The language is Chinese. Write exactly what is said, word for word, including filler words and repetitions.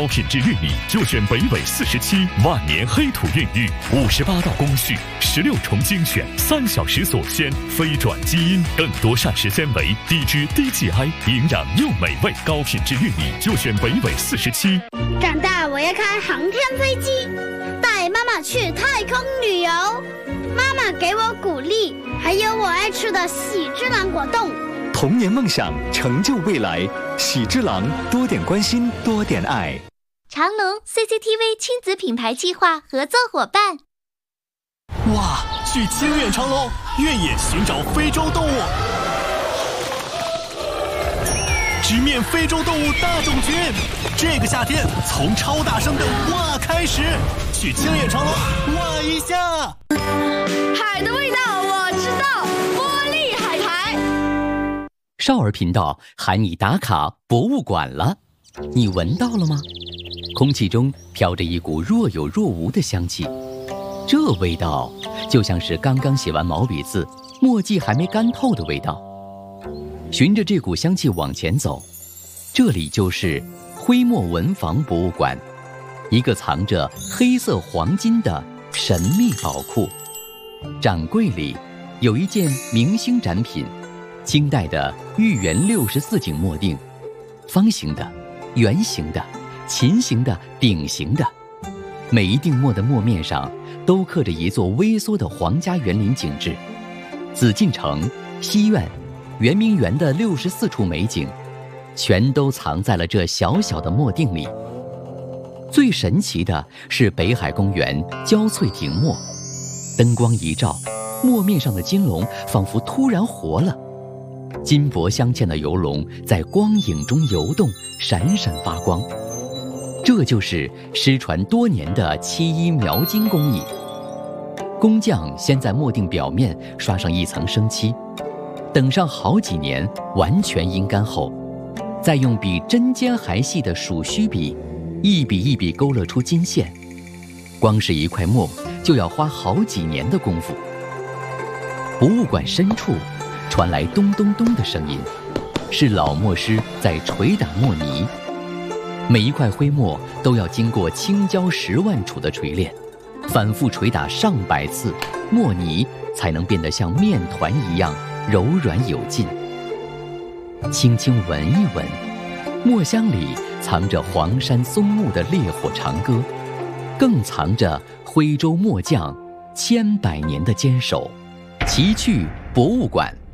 高品质玉米就选北纬四十七万年黑土孕育，五十八道工序，十六重精选，三小时锁鲜，非转基因，更多膳食纤维，低脂低 G I， 营养又美味。高品质玉米就选北纬四十七。 长大我要开航天飞机，带妈妈去太空旅游。妈妈给我鼓励，还有我爱吃的喜之郎果冻。 童年梦想，成就未来。喜之郎，多点关心，多点爱。 长隆 C C T V 亲子品牌计划合作伙伴。 哇，去清远长隆，越野寻找非洲动物，直面非洲动物大种群。这个夏天，从超大声的哇开始，去清远长隆哇一下。 海的味道我知道，玻璃海苔。 少儿频道喊你打卡博物馆了，你闻到了吗？空气中飘着一股若有若无的香气，这味道就像是刚刚写完毛笔字，墨迹还没干透的味道。循着这股香气往前走，这里就是徽墨文房博物馆，一个藏着黑色黄金的神秘宝库。展柜里有一件明星展品，清代的御园六十四景墨定，方形的、圆形的、琴形的、鼎形的，每一定墨的墨面上都刻着一座微缩的皇家园林景致。紫禁城、西苑、圆明园的六十四处美景，全都藏在了这小小的墨定里。最神奇的是北海公园焦翠亭墨，灯光一照，墨面上的金龙仿佛突然活了，金箔镶嵌的游龙在光影中游动，闪闪发光。这就是失传多年的漆衣描金工艺。工匠先在墨定表面刷上一层生漆，等上好几年完全阴干后，再用比针尖还细的鼠须笔一笔一笔勾勒出金线，光是一块墨就要花好几年的功夫。博物馆深处传来咚咚咚的声音，是老墨师在捶打墨泥。每一块徽墨都要经过青椒十万杵的锤炼，反复捶打上百次，墨泥才能变得像面团一样柔软有劲。轻轻闻一闻，墨香里藏着黄山松木的烈火长歌，更藏着徽州墨匠千百年的坚守。奇趣博物馆。